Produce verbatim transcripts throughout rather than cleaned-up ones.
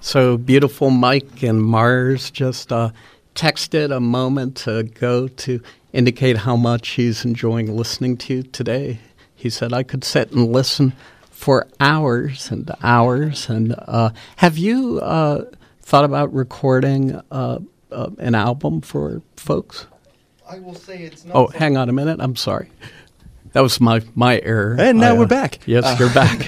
So beautiful Mike and Mars just uh, texted a moment ago to indicate how much he's enjoying listening to you today. He said, I could sit and listen for hours and hours. And uh, have you uh, thought about recording uh, uh, an album for folks? I will say it's not. Oh, hang on a minute. I'm sorry. That was my, my error. And now I, uh, we're back. Yes, uh, you're back.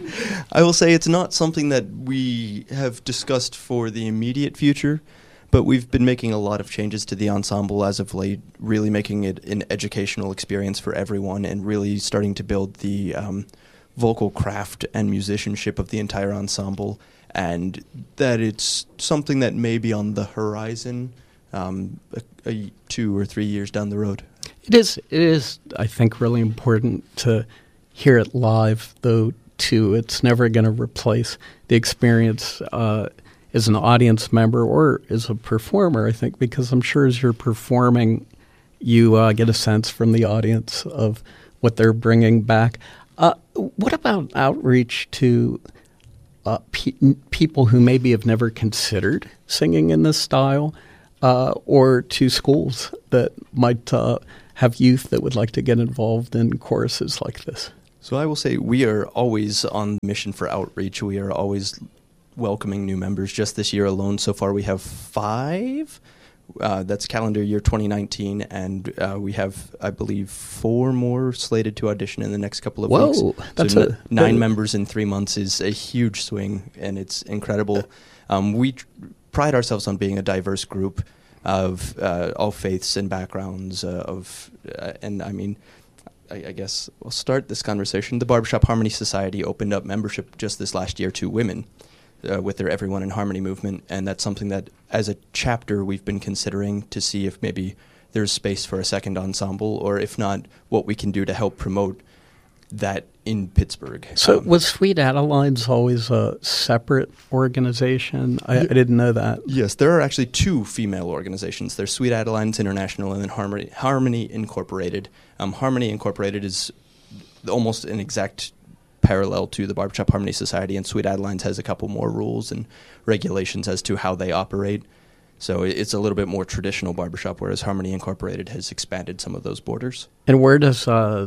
I will say it's not something that we have discussed for the immediate future, but we've been making a lot of changes to the ensemble as of late, really making it an educational experience for everyone and really starting to build the um, vocal craft and musicianship of the entire ensemble, and that it's something that may be on the horizon um, a, a two or three years down the road. It is, it is, I think, really important to hear it live, though, too. It's never going to replace the experience uh, as an audience member or as a performer, I think, because I'm sure as you're performing, you uh, get a sense from the audience of what they're bringing back. Uh, what about outreach to uh, pe- people who maybe have never considered singing in this style, uh, or to schools that might uh, have youth that would like to get involved in choruses like this? So I will say we are always on the mission for outreach. We are always welcoming new members. Just this year alone, so far we have five. Uh, that's calendar year twenty nineteen, and uh, we have, I believe, four more slated to audition in the next couple of Whoa, weeks. that's so a, n- nine that, members in three months is a huge swing, and it's incredible. Um, we tr- pride ourselves on being a diverse group of uh, all faiths and backgrounds. Uh, of, uh, and I mean, I, I guess we'll start this conversation. The Barbershop Harmony Society opened up membership just this last year to women. Uh, with their Everyone in Harmony movement, and that's something that, as a chapter, we've been considering to see if maybe there's space for a second ensemble, or if not, what we can do to help promote that in Pittsburgh. So um, was Sweet Adelines always a separate organization? I, I didn't know that. Yes, there are actually two female organizations. There's Sweet Adelines International and then Harmony, Harmony Incorporated. Um, Harmony Incorporated is almost an exact parallel to the Barbershop Harmony Society, and Sweet Adelines has a couple more rules and regulations as to how they operate. So it's a little bit more traditional barbershop, whereas Harmony Incorporated has expanded some of those borders. And where does uh,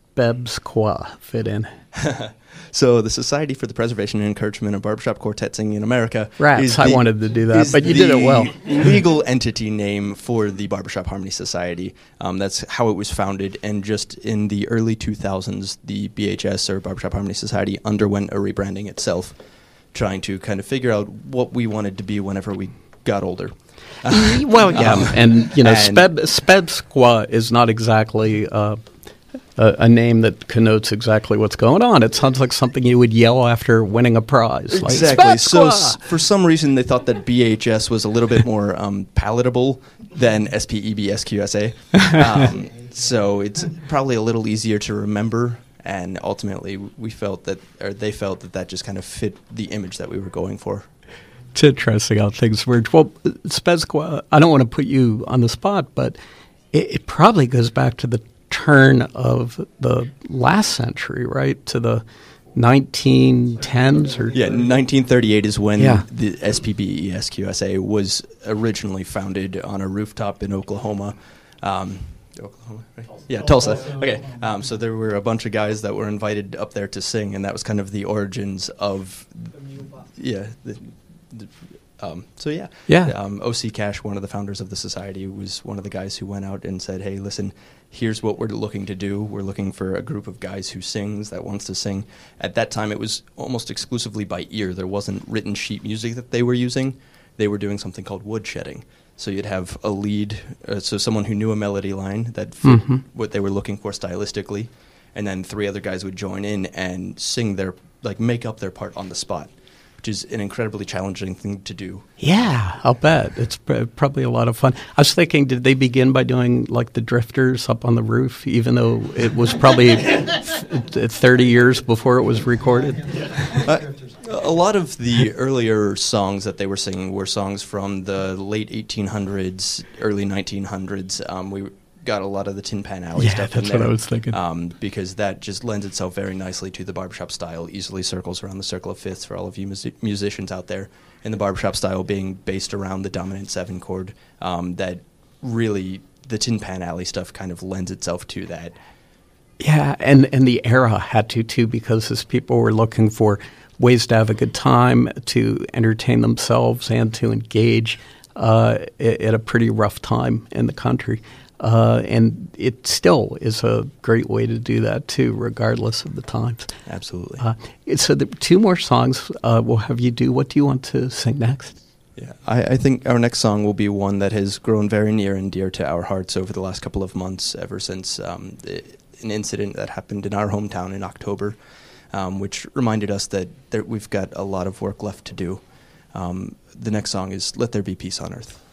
SPEBSQUA fit in? So the Society for the Preservation and Encouragement of Barbershop Quartet Singing in America. Rats, is I the, wanted to do that, but you did it well. Legal entity name for the Barbershop Harmony Society. Um, that's how it was founded, and just in the early two thousands, the B H S, or Barbershop Harmony Society, underwent a rebranding itself, trying to kind of figure out what we wanted to be whenever we got older. Well, yeah, um, and, you know, and Speb, SPEBSQUA is not exactly uh, a, a name that connotes exactly what's going on. It sounds like something you would yell after winning a prize. Exactly. Like, so s- for some reason, they thought that B H S was a little bit more um, palatable than S P E B S Q S A. Um, so it's probably a little easier to remember. And ultimately, we felt that, or they felt that that just kind of fit the image that we were going for. It's interesting how things work. Well, SPEBSQUA, I don't want to put you on the spot, but it, it probably goes back to the turn of the last century, right? To the nineteen tens or yeah, nineteen thirty-eight is when yeah. the S P B E S Q S A was originally founded on a rooftop in Oklahoma. Um, Oklahoma, right? Yeah, Tulsa. Okay, um, so there were a bunch of guys that were invited up there to sing, and that was kind of the origins of yeah. The, the, um, so yeah, yeah. Um, O C Cash, one of the founders of the society, was one of the guys who went out and said, "Hey, listen, here's what we're looking to do. We're looking for a group of guys who sings, that wants to sing." At that time, it was almost exclusively by ear. There wasn't written sheet music that they were using. They were doing something called woodshedding. So you'd have a lead, uh, so someone who knew a melody line that fit mm-hmm. what they were looking for stylistically, and then three other guys would join in and sing their, like, make up their part on the spot, which is an incredibly challenging thing to do. Yeah, I'll bet. It's pr- probably a lot of fun. I was thinking, did they begin by doing like the Drifters up on the roof, even though it was probably f- thirty years before it was recorded? Uh, a lot of the earlier songs that they were singing were songs from the late eighteen hundreds, early nineteen hundreds. Um, we got a lot of the Tin Pan Alley yeah, stuff that's in there. what I was thinking. Um, because that just lends itself very nicely to the barbershop style, easily circles around the circle of fifths for all of you mus- musicians out there. And the barbershop style being based around the dominant seven chord, um, that really, the Tin Pan Alley stuff kind of lends itself to that. Yeah, and, and the era had to, too, because as people were looking for ways to have a good time, to entertain themselves, and to engage uh, at a pretty rough time in the country. Uh, and it still is a great way to do that, too, regardless of the times. Absolutely. Uh, so the two more songs uh, we'll have you do. What do you want to sing next? Yeah, I, I think our next song will be one that has grown very near and dear to our hearts over the last couple of months, ever since um, the, an incident that happened in our hometown in October, um, which reminded us that there, we've got a lot of work left to do. Um, the next song is Let There Be Peace on Earth.